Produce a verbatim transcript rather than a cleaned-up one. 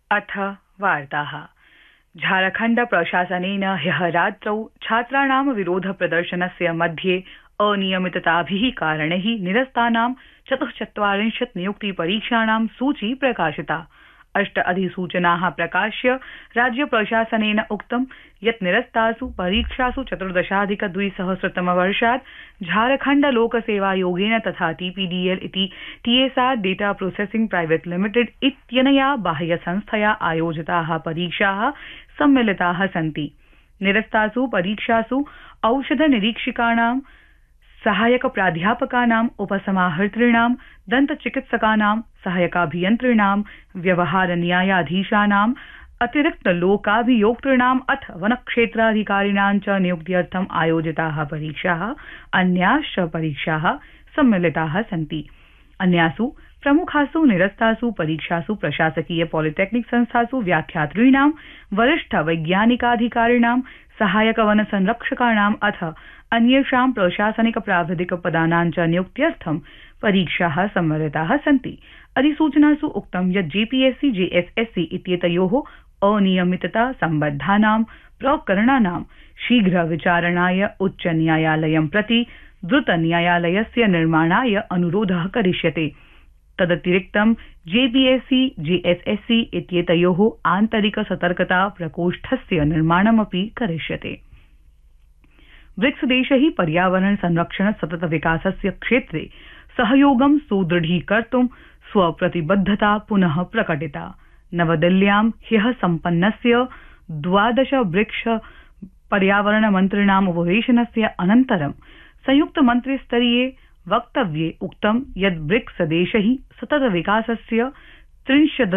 अथ वार्ताः। झारखण्ड प्रशासनेन ह्यः रात्रौ छात्राणां विरोध प्रदर्शनस्य मध्ये अनियमितताभिः कारणैः निरस्तानां चतुश्चत्वारिंशत् नियुक्ति परीक्षाणां सूची प्रकाशिता। अष्ट अधिसूचनाः प्रकाश्य राज्य प्रशासनेन उक्तं यत् निरस्तासु परीक्षासु चतुर्दशाधिक द्विसहस्रतमवर्षात् झारखण्ड लोकसेवायोगेन तथा टीपीडीएल इति TSR data processing private limited इत्यनया बाह्यसंस्थया आयोजिताः परीक्षाः सम्मिलिताः सन्ति। निरस्तासु परीक्षासु औषध निरीक्षकाणां, सहायक प्राध्यापकानां, उपसमाहर्तॄणां, दन्त चिकित्सकानां, सहायकाभियन्त्रिणां, व्यवहार न्यायाधीशानां, अतिरिक्त लोकाभियोक्तॄणाम् अथ वनक्षेत्राधिकारिणां च नियुक्त्यर्थम् आयोजिताः परीक्षाः अन्याश्च परीक्षाः सम्मिलिताः सन्ति। अन्यासु प्रमुखासु निरस्तासु परीक्षासु प्रशासकीय पॉलिटेक्निक संस्थासु व्याख्यातॄणां, वरिष्ठ वैज्ञानिकाधिकारिणां, सहायक वन संरक्षकाणां अथ अन्येषां प्रशासनिक प्राविधिक पदानां च नियुक्त्यर्थं परीक्षाः सम्मिलिताः सन्ति। अधिसूचनासु उक्तं यत् जेपीएससी जेएसएससी इत्येतयोः अनियमितता सम्बद्धानां प्रकरणानां शीघ्र विचारणाय उच्च न्यायालयं प्रति द्रुत न्यायालयस्य निर्माणाय अनुरोधः करिष्यते। तदतिरिक्तं जेपीएससी जेएसएससी इत्येतयोः आन्तरिक सतर्कता प्रकोष्ठस्य निर्माणमपि करिष्यते। ब्रिक्स देशैः पर्यावरण संरक्षण सतत विकासस्य क्षेत्रे सहयोगं सुदृढीकर्तुं स्वप्रतिबद्धता पुनः प्रकटिता। नवदिल्ल्यां ह्यः सम्पन्नस्य द्वादश ब्रिक्स पर्यावरण मन्त्रिणाम् उपवेशनस्य अनन्तरं संयुक्त मन्त्रिस्तरीये वक्तव्ये उक्तं यत् ब्रिक्स देशैः सतत विकासस्य त्रिंशत्